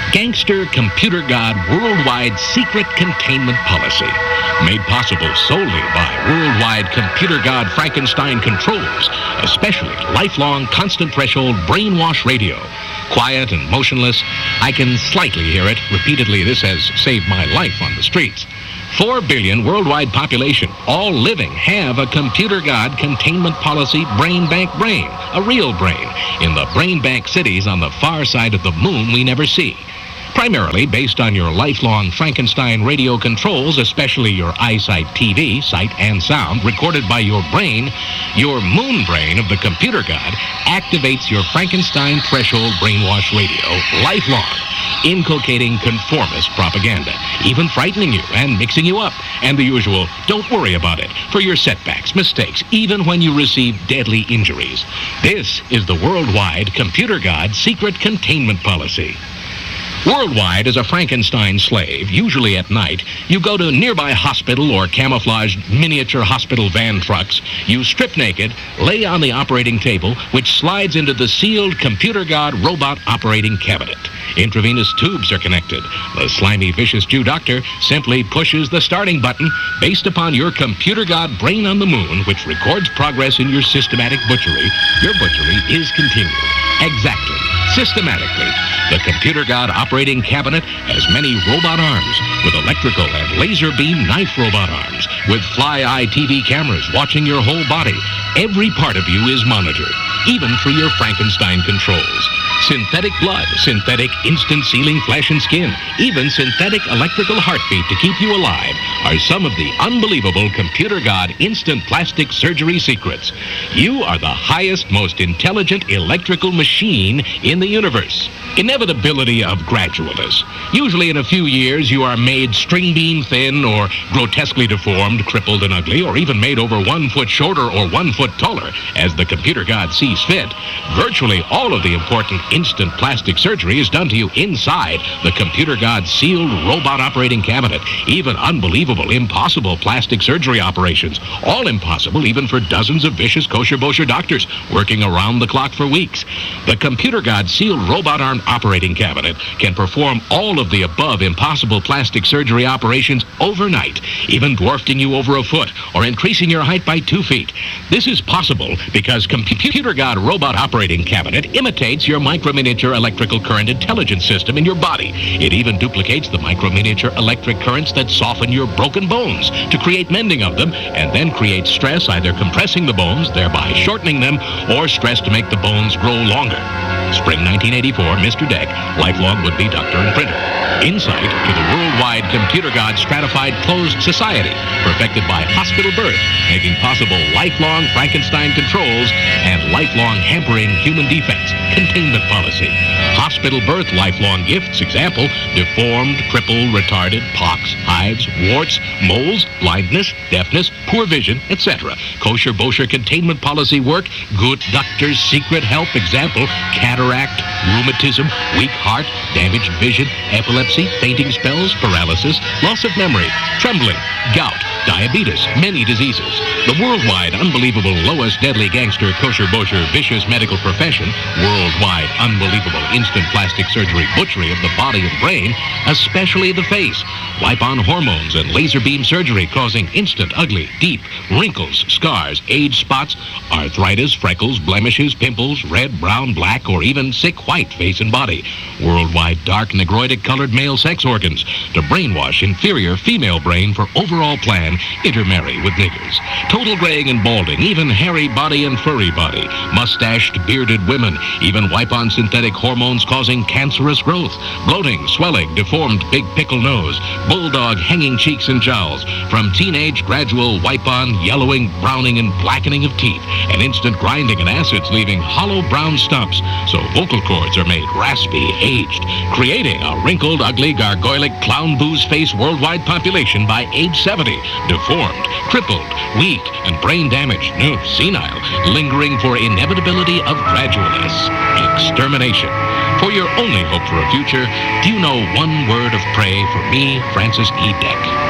Gangster Computer God Worldwide Secret Containment Policy. Made possible solely by Worldwide Computer God Frankenstein Controls, especially lifelong constant threshold brainwash radio. Quiet and motionless, I can slightly hear it. Repeatedly, this has saved my life on the streets. 4 billion worldwide population, all living, have a Computer God containment policy brain bank brain, a real brain, in the brain bank cities on the far side of the moon we never see. Primarily based on your lifelong Frankenstein radio controls, especially your eyesight TV, sight and sound, recorded by your brain, your moon brain of the Computer God activates your Frankenstein threshold brainwash radio lifelong, inculcating conformist propaganda, even frightening you and mixing you up, and the usual, don't worry about it, for your setbacks, mistakes, even when you receive deadly injuries. This is the Worldwide Computer God Secret Containment Policy. Worldwide, as a Frankenstein slave, usually at night, you go to nearby hospital or camouflaged miniature hospital van trucks. You strip naked, lay on the operating table, which slides into the sealed Computer God robot operating cabinet. Intravenous tubes are connected. The slimy, vicious Jew doctor simply pushes the starting button based upon your Computer God brain on the moon, which records progress in your systematic butchery. Your butchery is continued. Exactly. Systematically. The Computer God operating cabinet has many robot arms with electrical and laser beam knife robot arms with fly-eye TV cameras watching your whole body. Every part of you is monitored, even through your Frankenstein controls. Synthetic blood, synthetic instant sealing flesh and skin, even synthetic electrical heartbeat to keep you alive are some of the unbelievable Computer God instant plastic surgery secrets. You are the highest, most intelligent electrical machine in the universe. Inevitability of gradualness. Usually in a few years you are made string beam thin or grotesquely deformed, crippled and ugly, or even made over 1 foot shorter or 1 foot taller as the Computer God sees fit. Virtually all of the important instant plastic surgery is done to you inside the Computer God sealed robot operating cabinet. Even unbelievable, impossible plastic surgery operations. All impossible even for dozens of vicious kosher-bosher doctors working around the clock for weeks. The Computer God sealed robot arm operating cabinet can perform all of the above impossible plastic surgery operations overnight, even dwarfing you over a foot or increasing your height by 2 feet. This is possible because Computer God robot operating cabinet imitates your micro-miniature electrical current intelligence system in your body. It even duplicates the micro-miniature electric currents that soften your broken bones to create mending of them, and then create stress, either compressing the bones, thereby shortening them, or stress to make the bones grow longer. Spring 1984, Mr. Deck, lifelong would-be doctor and printer. Insight to the worldwide Computer God stratified closed society, perfected by hospital birth, making possible lifelong Frankenstein controls and lifelong hampering human defects, containment policy. Hospital birth lifelong gifts, example, deformed, crippled, retarded, pox, hives, warts, moles, blindness, deafness, poor vision, etc. Kosher-bosher containment policy work, good doctor's secret help, example, cataract, rheumatism, weak heart, damaged vision, epilepsy, fainting spells, paralysis, loss of memory, trembling, gout, diabetes, many diseases. The worldwide unbelievable lowest deadly gangster kosher-bosher vicious medical profession, worldwide unbelievable instant plastic surgery butchery of the body and brain, especially the face. Wipe-on hormones and laser beam surgery causing instant ugly, deep wrinkles, scars, age spots, arthritis, freckles, blemishes, pimples, red, brown, black, or even sick white face and body. Worldwide dark negroidic colored male sex organs to brainwash inferior female brain for overall plan, intermarry with niggers. Total graying and balding, even hairy body and furry body. Mustached, bearded women, even wipe-on synthetic hormones causing cancerous growth. Bloating, swelling, deformed big pickle nose, bulldog hanging cheeks and jowls. From teenage gradual wipe-on, yellowing, browning, and blackening of teeth. And instant grinding and acids leaving hollow brown stumps. So vocal cords are made raspy, aged, creating a wrinkled, ugly, gargoylic, clown booze face worldwide population by age 70, deformed, crippled, weak, and brain damaged, senile, lingering for inevitability of gradualness, extermination. For your only hope for a future, do you know one word of prayer for me, Francis E. Deck?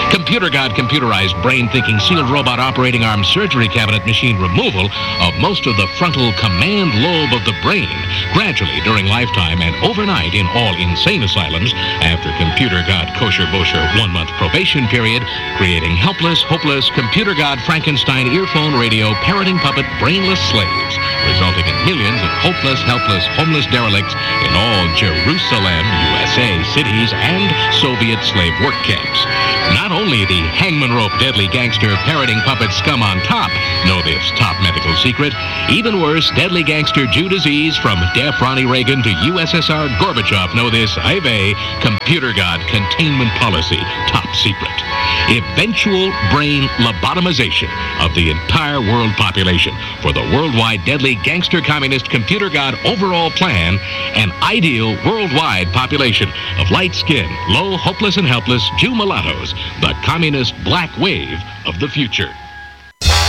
Computer God computerized brain-thinking sealed robot operating arm surgery cabinet machine removal of most of the frontal command lobe of the brain, gradually during lifetime and overnight in all insane asylums after Computer God kosher bosher 1-month probation period, creating helpless, hopeless Computer God Frankenstein earphone radio parroting puppet brainless slaves, resulting in millions of hopeless, helpless, homeless derelicts in all Jerusalem, USA cities and Soviet slave work camps. Not only the hangman rope deadly gangster parroting puppet scum on top know this top medical secret, even worse, deadly gangster Jew disease from deaf Ronnie Reagan to USSR Gorbachev know this IVA Computer God containment policy top secret. Eventual brain lobotomization of the entire world population for the worldwide deadly gangster communist Computer God overall plan, an ideal worldwide population of light skin, low, hopeless and helpless Jew mulattoes, the communist black wave of the future.